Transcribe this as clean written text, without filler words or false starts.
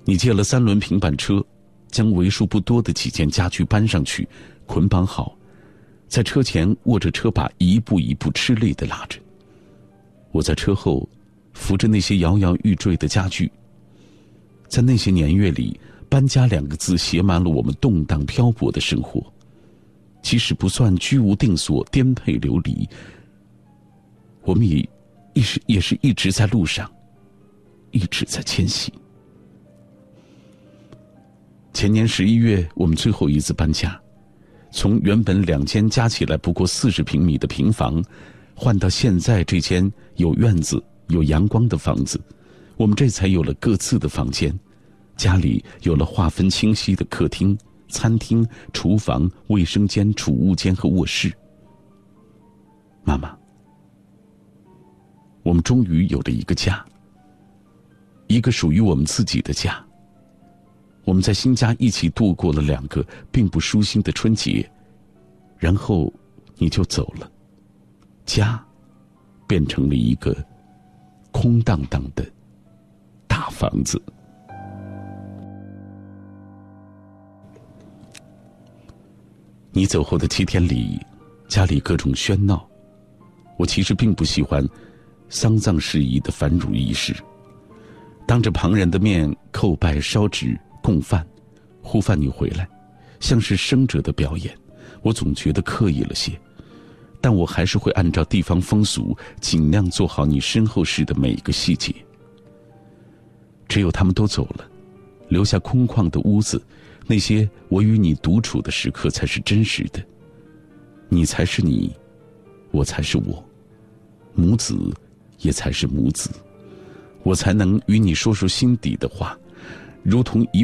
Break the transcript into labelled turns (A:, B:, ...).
A: 你借了3轮平板车，将为数不多的几件家具搬上去，捆绑好，在车前握着车把，一步一步吃力地拉着。我在车后扶着那些摇摇欲坠的家具。在那些年月里，搬家2个字写满了我们动荡漂泊的生活。即使不算居无定所、颠沛流离，我们也是一直在路上，一直在迁徙。前年11月，我们最后一次搬家，从原本2间加起来不过40平米的平房，换到现在这间有院子、有阳光的房子。我们这才有了各自的房间，家里有了划分清晰的客厅、餐厅、厨房、卫生间、储物间和卧室。妈妈，我们终于有了一个家，一个属于我们自己的家。我们在新家一起度过了2个并不舒心的春节，然后你就走了，家变成了一个空荡荡的大房子。你走后的7天里，家里各种喧闹。我其实并不喜欢丧葬事宜的繁缛仪式，当着旁人的面叩拜、烧纸、供饭，呼唤你回来，像是生者的表演，我总觉得刻意了些。但我还是会按照地方风俗，尽量做好你身后事的每一个细节。只有他们都走了，留下空旷的屋子，那些我与你独处的时刻才是真实的。你才是你，我才是我，母子也才是母子，我才能与你说说心底的话，如同